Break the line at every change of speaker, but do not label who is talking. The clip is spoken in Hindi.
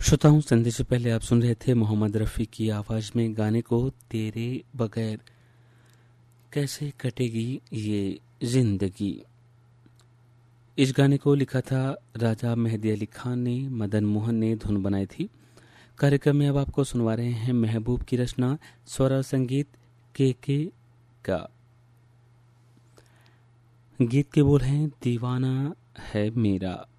श्रोताओं, संधि से पहले आप सुन रहे थे मोहम्मद रफ़ी की आवाज़ में गाने को तेरे बगैर कैसे कटेगी ये जिंदगी। इस गाने को लिखा था राजा मेहदी अली खान ने, मदन मोहन ने धुन बनाई थी। कार्यक्रम में अब आपको सुनवा रहे हैं महबूब की रचना, स्वर और संगीत के का। गीत के बोल हैं दीवाना है मेरा।